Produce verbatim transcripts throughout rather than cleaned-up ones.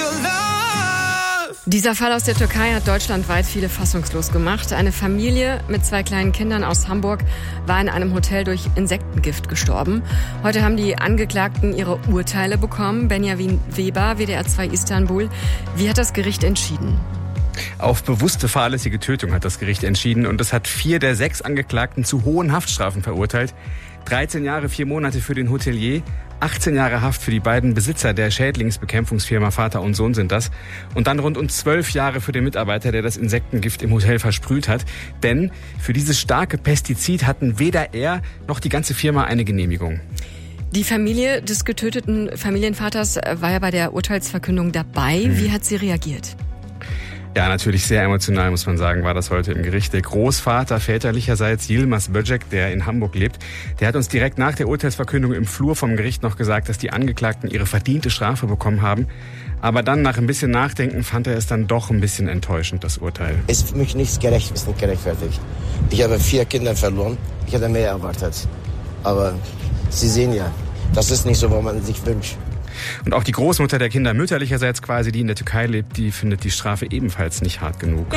Dieser Fall aus der Türkei hat deutschlandweit viele fassungslos gemacht. Eine Familie mit zwei kleinen Kindern aus Hamburg war in einem Hotel durch Insektengift gestorben. Heute haben die Angeklagten ihre Urteile bekommen. Benjamin Weber, W D R zwei Istanbul. Wie hat das Gericht entschieden? Auf bewusste fahrlässige Tötung hat das Gericht entschieden und es hat vier der sechs Angeklagten zu hohen Haftstrafen verurteilt. dreizehn Jahre, vier Monate für den Hotelier, achtzehn Jahre Haft für die beiden Besitzer der Schädlingsbekämpfungsfirma Vater und Sohn sind das. Und dann rund um zwölf Jahre für den Mitarbeiter, der das Insektengift im Hotel versprüht hat. Denn für dieses starke Pestizid hatten weder er noch die ganze Firma eine Genehmigung. Die Familie des getöteten Familienvaters war ja bei der Urteilsverkündung dabei. Hm. Wie hat sie reagiert? Ja, natürlich sehr emotional, muss man sagen, war das heute im Gericht. Der Großvater väterlicherseits, Yilmaz Böcek, der in Hamburg lebt, der hat uns direkt nach der Urteilsverkündung im Flur vom Gericht noch gesagt, dass die Angeklagten ihre verdiente Strafe bekommen haben. Aber dann, nach ein bisschen Nachdenken, fand er es dann doch ein bisschen enttäuschend, das Urteil. Ist für mich nichts gerecht, ist nicht gerechtfertigt. Ich habe vier Kinder verloren, ich hätte mehr erwartet. Aber Sie sehen ja, das ist nicht so, was man sich wünscht. Und auch die Großmutter der Kinder mütterlicherseits quasi, die in der Türkei lebt, die findet die Strafe ebenfalls nicht hart genug.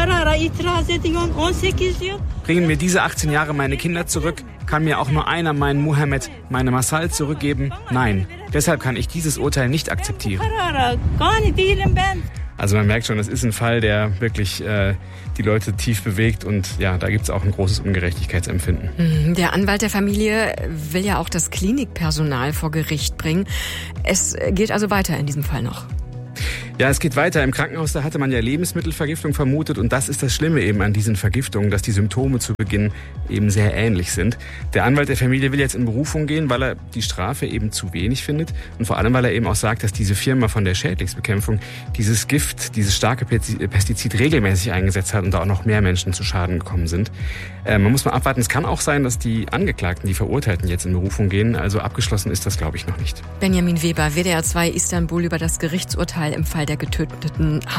Bringen mir diese achtzehn Jahre meine Kinder zurück? Kann mir auch nur einer meinen Mohammed, meine Masal zurückgeben? Nein. Deshalb kann ich dieses Urteil nicht akzeptieren. Also man merkt schon, das ist ein Fall, der wirklich äh, die Leute tief bewegt und ja, da gibt es auch ein großes Ungerechtigkeitsempfinden. Der Anwalt der Familie will ja auch das Klinikpersonal vor Gericht bringen. Es geht also weiter in diesem Fall noch. Ja, es geht weiter. Im Krankenhaus, da hatte man ja Lebensmittelvergiftung vermutet und das ist das Schlimme eben an diesen Vergiftungen, dass die Symptome zu Beginn eben sehr ähnlich sind. Der Anwalt der Familie will jetzt in Berufung gehen, weil er die Strafe eben zu wenig findet und vor allem, weil er eben auch sagt, dass diese Firma von der Schädlingsbekämpfung dieses Gift, dieses starke Pestizid regelmäßig eingesetzt hat und da auch noch mehr Menschen zu Schaden gekommen sind. Äh, man muss mal abwarten. Es kann auch sein, dass die Angeklagten, die Verurteilten jetzt in Berufung gehen. Also abgeschlossen ist das, glaube ich, noch nicht. Benjamin Weber, W D R zwei Istanbul über das Gerichtsurteil im Fall der getöteten